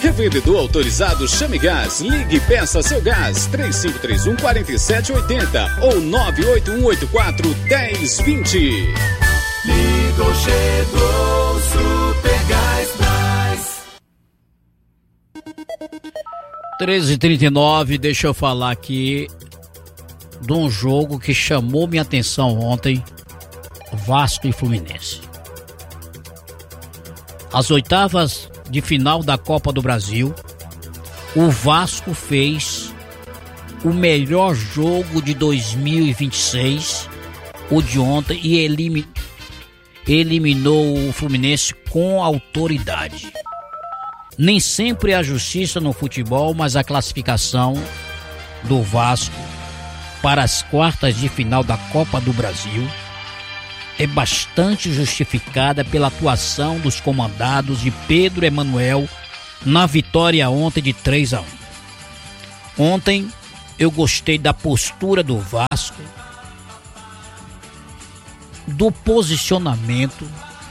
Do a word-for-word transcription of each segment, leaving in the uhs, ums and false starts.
Revendedor autorizado Chame Gás. Ligue e peça seu gás. três cinco três um, quatro sete oito zero ou nove oito um oito quatro, um zero dois zero. Ligou, chegou, Super Gás Brás. treze e trinta e nove, deixa eu falar aqui de um jogo que chamou minha atenção ontem, Vasco e Fluminense. As oitavas de final da Copa do Brasil, o Vasco fez o melhor jogo de dois mil e vinte e seis, o de ontem, e elimin... eliminou o Fluminense com autoridade. Nem sempre é a justiça no futebol, mas a classificação do Vasco para as quartas de final da Copa do Brasil é bastante justificada pela atuação dos comandados de Pedro Emanuel na vitória ontem de três a um. Ontem eu gostei da postura do Vasco, do posicionamento.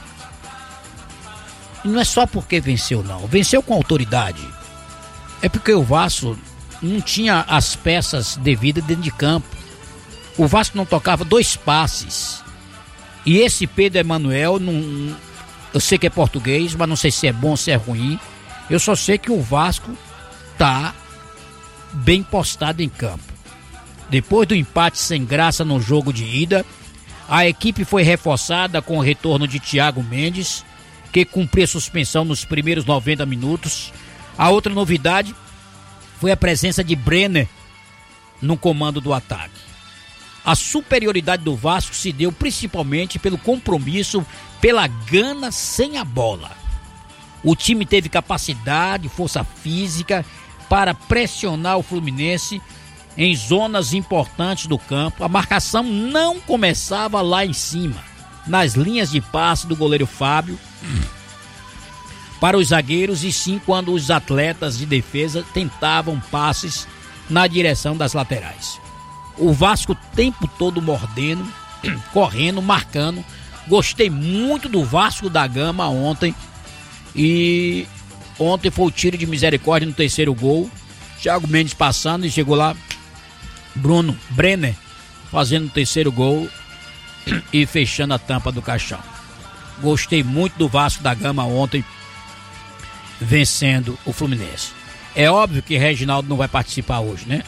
E não é só porque venceu, não. Venceu com autoridade. É porque o Vasco não tinha as peças devidas dentro de campo. O Vasco não tocava dois passes. E esse Pedro Emanuel, não, eu sei que é português, mas não sei se é bom ou se é ruim. Eu só sei que o Vasco tá bem postado em campo. Depois do empate sem graça no jogo de ida, a equipe foi reforçada com o retorno de Thiago Mendes, que cumpriu suspensão nos primeiros noventa minutos. A outra novidade foi a presença de Brenner no comando do ataque. A superioridade do Vasco se deu principalmente pelo compromisso, pela gana sem a bola. O time teve capacidade, força física para pressionar o Fluminense em zonas importantes do campo. A marcação não começava lá em cima, nas linhas de passe do goleiro Fábio para os zagueiros, e sim quando os atletas de defesa tentavam passes na direção das laterais. O Vasco o tempo todo mordendo, correndo, marcando. Gostei muito do Vasco da Gama ontem. E ontem foi o tiro de misericórdia no terceiro gol. Thiago Mendes passando e chegou lá Bruno Brenner fazendo o terceiro gol e fechando a tampa do caixão. Gostei muito do Vasco da Gama ontem, vencendo o Fluminense. É óbvio que Reginaldo não vai participar hoje, né?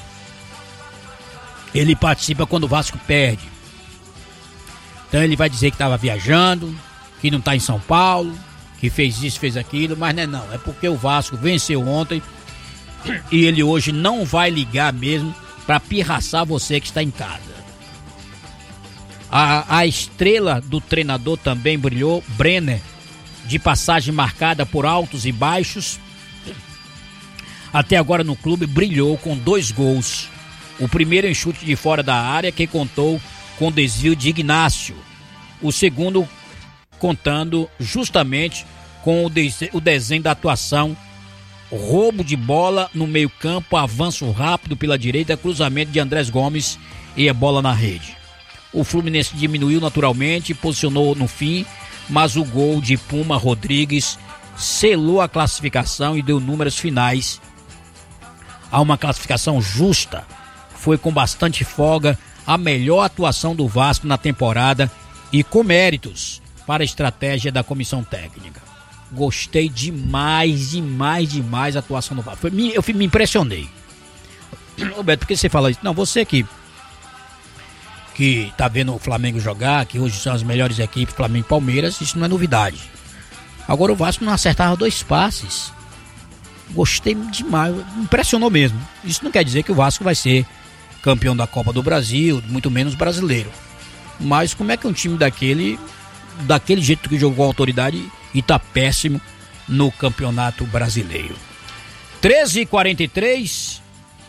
Ele participa quando o Vasco perde. Então ele vai dizer que estava viajando, que não está em São Paulo, que fez isso, fez aquilo, mas não é não. É porque o Vasco venceu ontem e ele hoje não vai ligar mesmo para pirraçar você que está em casa. A, a estrela do treinador também brilhou, Brenner, de passagem marcada por altos e baixos. Até agora no clube brilhou com dois gols. O primeiro em chute de fora da área, que contou com desvio de Ignácio. O segundo contando justamente com o, de, o desenho da atuação, roubo de bola no meio campo, avanço rápido pela direita, cruzamento de Andrés Gomes e a bola na rede. O Fluminense diminuiu naturalmente, posicionou no fim, mas o gol de Puma Rodrigues selou a classificação e deu números finais a uma classificação justa. Foi com bastante folga a melhor atuação do Vasco na temporada e com méritos para a estratégia da comissão técnica. Gostei demais, demais, demais da atuação do Vasco. Foi, eu me impressionei. Roberto, por que você fala isso? Não, você que que tá vendo o Flamengo jogar, que hoje são as melhores equipes, Flamengo e Palmeiras, isso não é novidade. Agora o Vasco não acertava dois passes. Gostei demais, impressionou mesmo. Isso não quer dizer que o Vasco vai ser campeão da Copa do Brasil, muito menos brasileiro. Mas como é que um time daquele, daquele jeito que jogou a autoridade e tá péssimo no Campeonato Brasileiro? treze e quarenta e três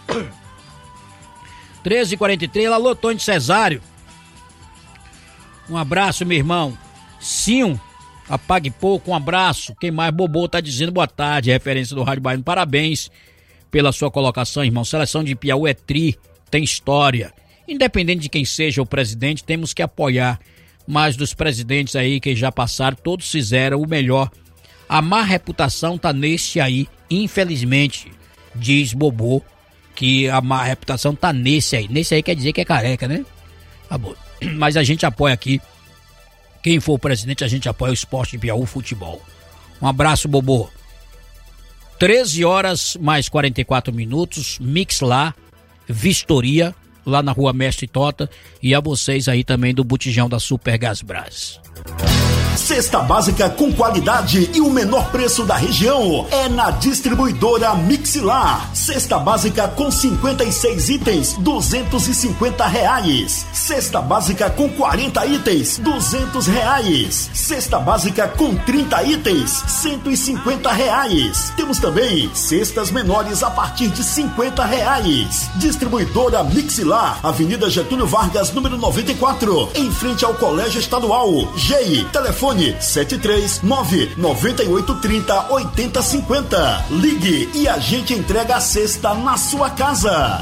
treze e quarenta e três, alô, Tony Cesário. Um abraço, meu irmão. Sim, apague pouco, um abraço. Quem mais? Bobô tá dizendo boa tarde, referência do Rádio Baiano. Parabéns pela sua colocação, irmão. Seleção de Piauí é tri, tem história. Independente de quem seja o presidente, temos que apoiar. Mas dos presidentes aí que já passaram, todos fizeram o melhor A má reputação tá nesse aí, infelizmente, diz Bobô, que a má reputação tá nesse aí. Nesse aí quer dizer que é careca, né? Tá bom. Mas a gente apoia aqui, quem for o presidente, a gente apoia o esporte de Piauí, o futebol. Um abraço, Bobô. treze horas mais quarenta e quatro minutos, Mix lá, Vistoria, lá na rua Mestre Tota, e a vocês aí também do Botijão da Super Gás Brás. Cesta básica com qualidade e o menor preço da região é na distribuidora Mixilar. Cesta básica com cinquenta e seis itens, duzentos e cinquenta reais. Cesta básica com quarenta itens, duzentos reais. Cesta básica com trinta itens, cento e cinquenta reais. Temos também cestas menores a partir de cinquenta reais. Distribuidora Mixilar, Avenida Getúlio Vargas, número noventa e quatro, em frente ao Colégio Estadual. G E I, telefone sete três nove nove oito três zero oito zero cinco zero. Ligue e a gente entrega a cesta na sua casa.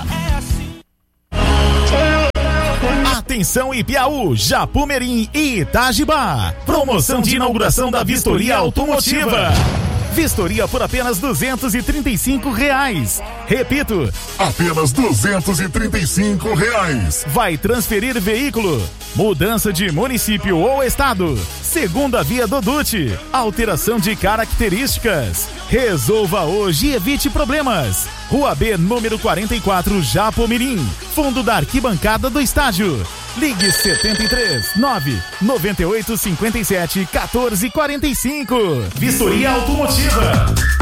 Atenção Ipiaú, Japumirim e Itajibá. Promoção de inauguração da Vistoria Automotiva. Vistoria por apenas duzentos e trinta e cinco reais. Repito, apenas duzentos e trinta e cinco reais. Vai transferir veículo, mudança de município ou estado, segunda via do D U T, alteração de características. Resolva hoje e evite problemas. Rua B, número quarenta e quatro, Japumirim, fundo da arquibancada do estádio. Ligue setenta e três, nove nove oito cinco sete, um quatro quatro cinco. Vistoria Automotiva.